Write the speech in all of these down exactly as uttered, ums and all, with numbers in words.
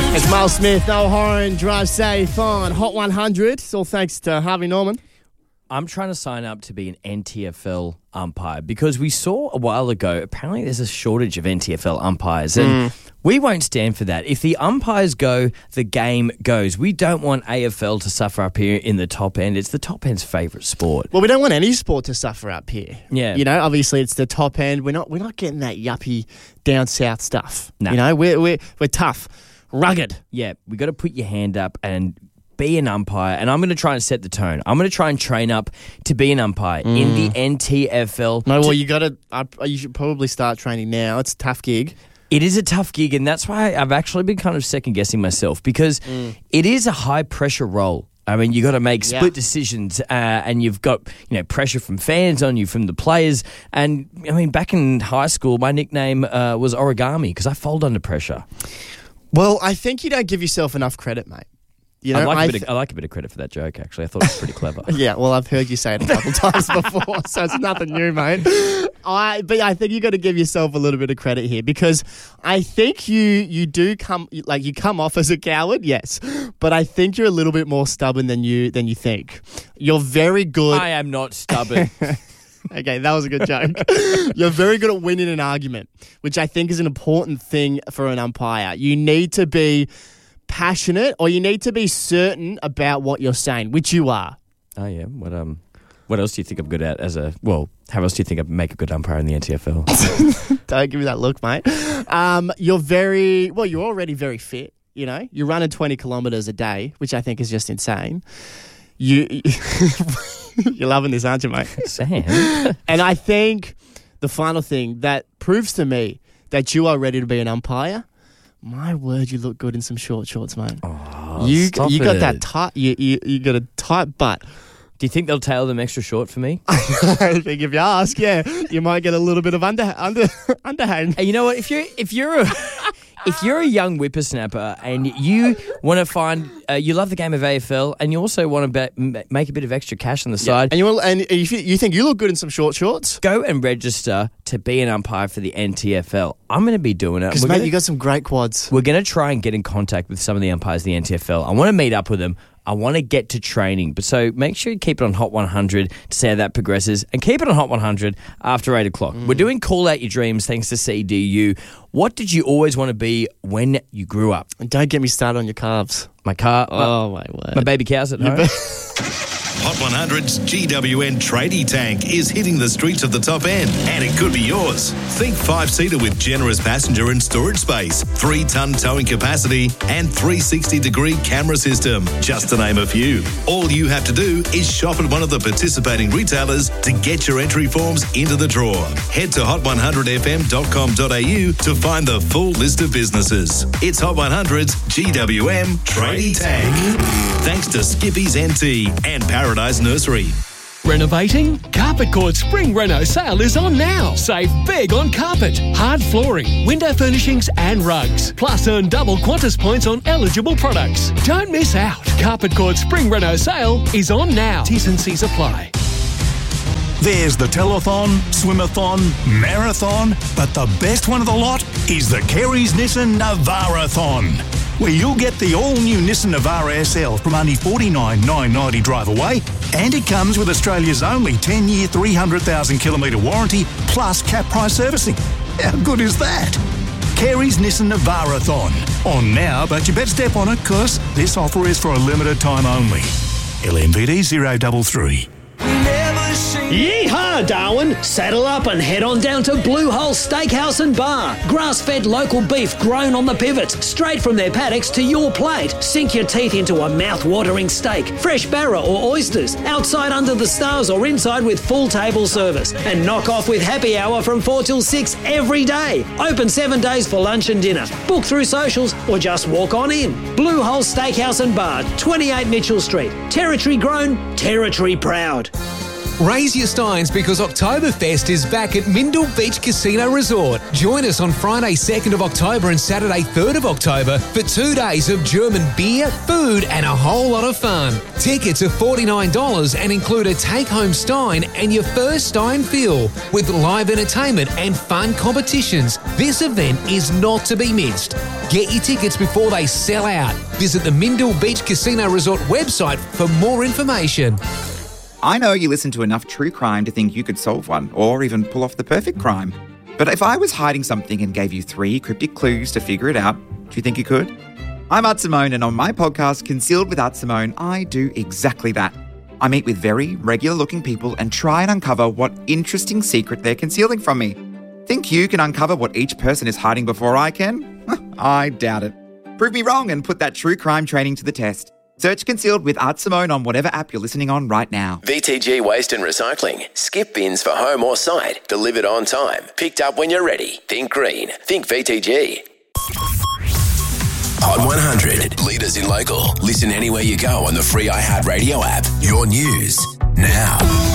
It's Miles Smith, Noel Horan, Drive Safe on Hot one hundred. It's all thanks to Harvey Norman. I'm trying to sign up to be an N T F L umpire because we saw a while ago, apparently there's a shortage of N T F L umpires and mm. we won't stand for that. If the umpires go, the game goes. We don't want A F L to suffer up here in the top end. It's the top end's favourite sport. Well, we don't want any sport to suffer up here. Yeah. You know, obviously it's the top end. We're not we're not getting that yuppie down south stuff. No. You know, we're, we're, we're tough, rugged. Yeah, we got to put your hand up and be an umpire, and I'm going to try and set the tone. I'm going to try and train up to be an umpire mm. in the N T F L. No, well, you got to. Uh, you should probably start training now. It's a tough gig. It is a tough gig, and that's why I've actually been kind of second guessing myself because mm. it is a high pressure role. I mean, you got to make split yeah. decisions, uh, and you've got you know pressure from fans on you, from the players. And I mean, back in high school, my nickname uh, was Origami because I fold under pressure. Well, I think you don't give yourself enough credit, mate. You know, I, like I, a bit th- of, I like a bit of credit for that joke, actually. I thought it was pretty clever. Yeah, well, I've heard you say it a couple times before, so it's nothing new, mate. I, but I think you got to give yourself a little bit of credit here because I think you you do come like you come off as a coward, yes, but I think you're a little bit more stubborn than you than you think. You're very good. I am not stubborn. Okay, that was a good joke. You're very good at winning an argument, which I think is an important thing for an umpire. You need to be passionate, or you need to be certain about what you're saying, which you are. Oh yeah. What um, what else do you think I'm good at as a? Well, how else do you think I make a good umpire in the N T F L? Don't give me that look, mate. Um, you're very well. You're already very fit. You know, you're running twenty kilometers a day, which I think is just insane. You, you're loving this, aren't you, mate? Sam. And I think the final thing that proves to me that you are ready to be an umpire. My word, you look good in some short shorts, mate. Oh, you stop you got it. that tight. You, you you got a tight butt. Do you think they'll tailor them extra short for me? I think if you ask, yeah, you might get a little bit of under under underhand. Hey, you know what? If you're if you're a if you're a young whippersnapper and you want to find uh, you love the game of A F L and you also want to be, make a bit of extra cash on the yeah. side, and you will, and if you, you think you look good in some short shorts, go and register to be an umpire for the N T F L. I'm going to be doing it because mate, gonna, you got some great quads. We're going to try and get in contact with some of the umpires of the N T F L. I want to meet up with them. I want to get to training. But so make sure you keep it on Hot one hundred to see how that progresses. And keep it on Hot one hundred after eight o'clock. Mm. We're doing Call Out Your Dreams thanks to C D U. What did you always want to be when you grew up? And don't get me started on your calves. My car. Oh, my, my word. My baby cow's at home. Hot one hundred's G W N tradie tank is hitting the streets of the top end, and it could be yours. Think five-seater with generous passenger and storage space, three-ton towing capacity, and three sixty degree camera system, just to name a few. All you have to do is shop at one of the participating retailers to get your entry forms into the draw. Head to hot one hundred f m dot com dot a u to find the full list of businesses. It's Hot one hundred's G W M tradie tank. Thanks to Skippy's N T and Paradise Nursery. Renovating? Carpet Court Spring Reno sale is on now. Save big on carpet, hard flooring, window furnishings and rugs. Plus earn double Qantas points on eligible products. Don't miss out. Carpet Court Spring Reno sale is on now. T's and C's apply. There's the telethon, swimathon, marathon, but the best one of the lot is the Kerry's Nissan Navara-thon, where you'll get the all-new Nissan Navara S L from only forty-nine thousand nine hundred ninety drive away, and it comes with Australia's only ten-year, three hundred thousand kilometre warranty plus cap price servicing. How good is that? Kerry's Nissan Navara-thon. On now, but you better step on it because this offer is for a limited time only. L M V D zero three three. Yeehaw, Darwin! Saddle up and head on down to Blue Hole Steakhouse and Bar. Grass-fed local beef grown on the pivots, straight from their paddocks to your plate. Sink your teeth into a mouth-watering steak, fresh barra or oysters, outside under the stars or inside with full table service. And knock off with happy hour from four till six every day. Open seven days for lunch and dinner. Book through socials or just walk on in. Blue Hole Steakhouse and Bar, twenty-eight Mitchell Street. Territory grown, territory proud. Raise your steins because Oktoberfest is back at Mindle Beach Casino Resort. Join us on Friday second of October and Saturday third of October for two days of German beer, food and a whole lot of fun. Tickets are forty-nine dollars and include a take-home stein and your first stein fill with live entertainment and fun competitions. This event is not to be missed. Get your tickets before they sell out. Visit the Mindle Beach Casino Resort website for more information. I know you listen to enough true crime to think you could solve one, or even pull off the perfect crime. But if I was hiding something and gave you three cryptic clues to figure it out, do you think you could? I'm Art Simone, and on my podcast, Concealed with Art Simone, I do exactly that. I meet with very regular-looking people and try and uncover what interesting secret they're concealing from me. Think you can uncover what each person is hiding before I can? I doubt it. Prove me wrong and put that true crime training to the test. Search Concealed with Art Simone on whatever app you're listening on right now. V T G Waste and Recycling. Skip bins for home or site. Delivered on time. Picked up when you're ready. Think green. Think V T G. Hot one hundred. Leaders in local. Listen anywhere you go on the free iHeartRadio app. Your news now.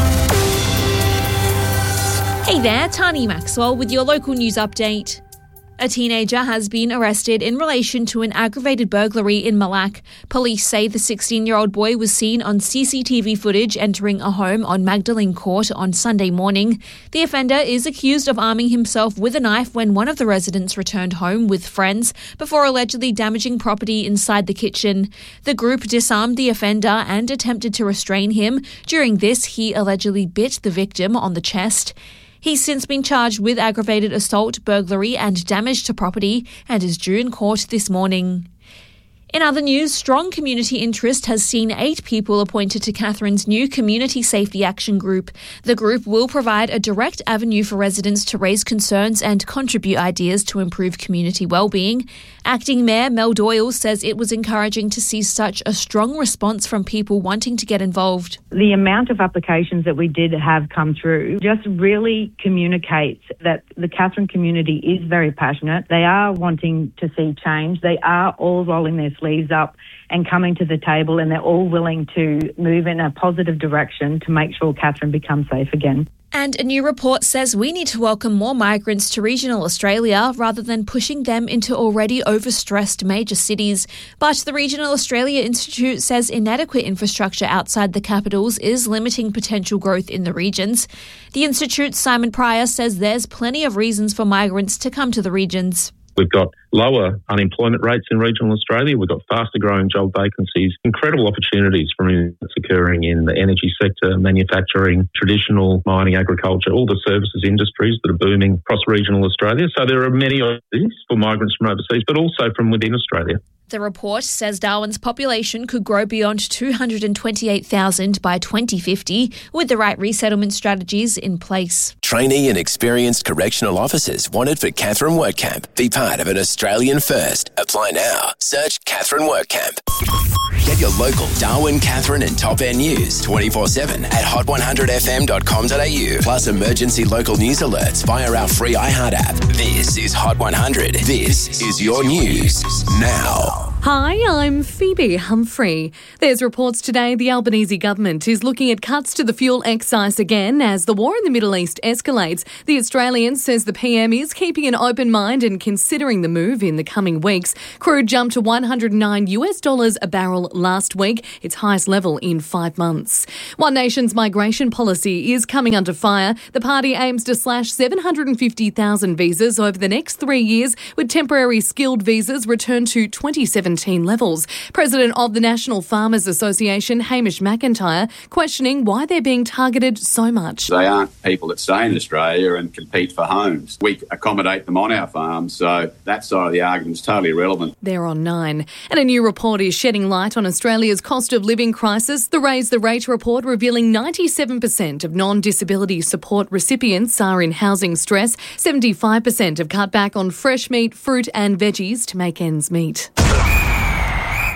Hey there, Tani Maxwell with your local news update. A teenager has been arrested in relation to an aggravated burglary in Malak. Police say the sixteen-year-old boy was seen on C C T V footage entering a home on Magdalene Court on Sunday morning. The offender is accused of arming himself with a knife when one of the residents returned home with friends before allegedly damaging property inside the kitchen. The group disarmed the offender and attempted to restrain him. During this, he allegedly bit the victim on the chest. He's since been charged with aggravated assault, burglary and damage to property and is due in court this morning. In other news, strong community interest has seen eight people appointed to Catherine's new Community Safety Action Group. The group will provide a direct avenue for residents to raise concerns and contribute ideas to improve community wellbeing. Acting Mayor Mel Doyle says it was encouraging to see such a strong response from people wanting to get involved. The amount of applications that we did have come through just really communicates that the Catherine community is very passionate. They are wanting to see change. They are all rolling their sleeves up and coming to the table, and they're all willing to move in a positive direction to make sure Catherine becomes safe again. And a new report says we need to welcome more migrants to regional Australia rather than pushing them into already overstressed major cities. But the Regional Australia Institute says inadequate infrastructure outside the capitals is limiting potential growth in the regions. The Institute's Simon Pryor says there's plenty of reasons for migrants to come to the regions. We've got lower unemployment rates in regional Australia. We've got faster growing job vacancies, incredible opportunities from investments occurring in the energy sector, manufacturing, traditional mining, agriculture, all the services industries that are booming across regional Australia. So there are many opportunities for migrants from overseas, but also from within Australia. The report says Darwin's population could grow beyond two hundred twenty-eight thousand by twenty fifty with the right resettlement strategies in place. Trainee and experienced correctional officers wanted for Catherine WorkCamp. Be part of an Australian first. Apply now. Search Catherine WorkCamp. Get your local Darwin, Catherine and Top End news twenty-four seven at hot one hundred f m dot com dot a u. Plus emergency local news alerts via our free iHeart app. This is Hot one hundred. This is your news now. Hi, I'm Phoebe Humphrey. There's reports today the Albanese government is looking at cuts to the fuel excise again as the war in the Middle East escalates. The Australian says the P M is keeping an open mind and considering the move in the coming weeks. Crude jumped to one hundred nine US dollars a barrel last week, its highest level in five months. One Nation's migration policy is coming under fire. The party aims to slash seven hundred fifty thousand visas over the next three years, with temporary skilled visas returned to twenty seventeen levels. President of the National Farmers Association, Hamish McIntyre, questioning why they're being targeted so much. They aren't people that stay in Australia and compete for homes. We accommodate them on our farms, so that side of the argument is totally irrelevant. They're on nine. And a new report is shedding light on Australia's cost of living crisis. The Raise the Rate report revealing ninety-seven percent of non-disability support recipients are in housing stress. seventy-five percent have cut back on fresh meat, fruit and veggies to make ends meet.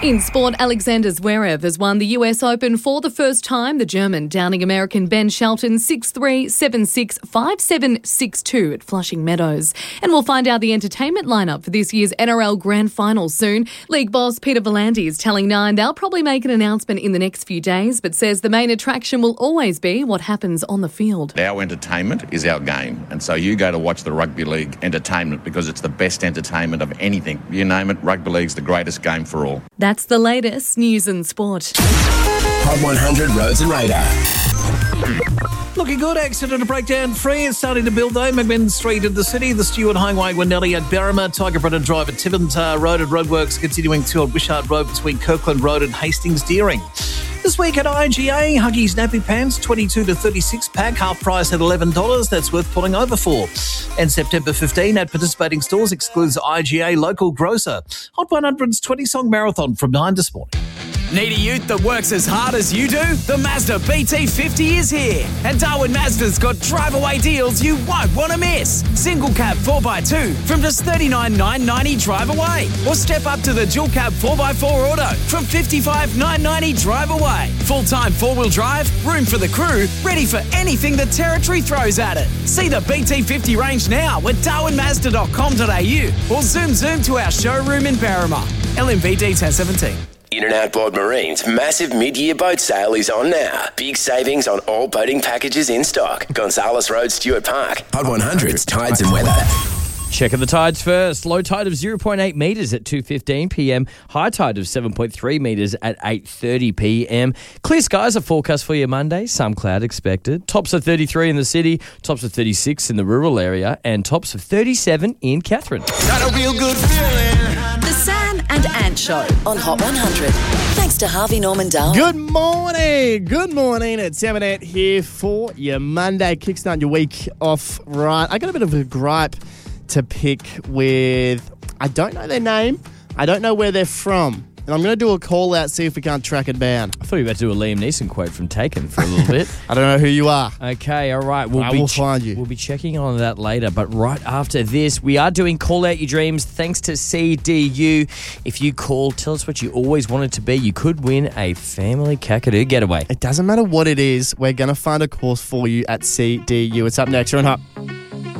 In sport, Alexander Zverev has won the U S Open for the first time. The German downing American Ben Shelton six three, seven six, five seven, six two at Flushing Meadows. And we'll find out the entertainment lineup for this year's N R L Grand Final soon. League boss Peter V'landys is telling Nine they'll probably make an announcement in the next few days, but says the main attraction will always be what happens on the field. Our entertainment is our game, and so you go to watch the rugby league entertainment because it's the best entertainment of anything. You name it, rugby league's the greatest game for all. That's the latest news and sport. Hot one hundred Roads and Radar. Looking good. Accident breakdown free. It's starting to build though. McMinn Street in the city, the Stewart Highway, Winnelly at Berrima, Tiger Brennan Drive at Tiventar Road, and roadworks continuing to on Wishart Road between Kirkland Road and Hastings Deering. This week at I G A, Huggies Nappy Pants, twenty-two to thirty-six pack, half price at eleven dollars. That's worth pulling over for. And September fifteenth at participating stores excludes I G A local grocer. Hot one hundred's twenty-song marathon from nine this morning. Need a ute that works as hard as you do? The Mazda B T fifty is here. And Darwin Mazda's got drive-away deals you won't want to miss. Single cab four by two from just thirty-nine thousand nine hundred ninety drive away. Or step up to the dual cab four by four auto from fifty-five thousand nine hundred ninety drive away. Full-time four-wheel drive, room for the crew, ready for anything the territory throws at it. See the B T fifty range now at darwin mazda dot com dot a u or zoom zoom to our showroom in Berrima. L M V D ten seventeen. In and Outboard Marine's massive mid-year boat sale is on now. Big savings on all boating packages in stock. Gonzales Road, Stuart Park. Hot one hundred's Tides and Weather. Checking the tides first. Low tide of zero point eight metres at two fifteen p m. High tide of seven point three metres at eight thirty p m. Clear skies are forecast for you Monday. Some cloud expected. Tops of thirty-three in the city, tops of thirty-six in the rural area, and tops of thirty-seven in Katherine. Got a real good feeling. The Sam and Ant Show on Hot one hundred. Thanks to Harvey Norman Darwin. Good morning. Good morning. It's Sam and Ant here for your Monday. Kickstart your week off right. I got a bit of a gripe to pick with, I don't know their name. I don't know where they're from. And I'm going to do a call out, see if we can't track it down. I thought you were about to do a Liam Neeson quote from Taken for a little bit. I don't know who you are. Okay, all right. We'll I be will ch- find you. We'll be checking on that later. But right after this, we are doing Call Out Your Dreams thanks to C D U. If you call, tell us what you always wanted to be. You could win a family Kakadu getaway. It doesn't matter what it is. We're going to find a course for you at C D U. It's up next. You're on Hot.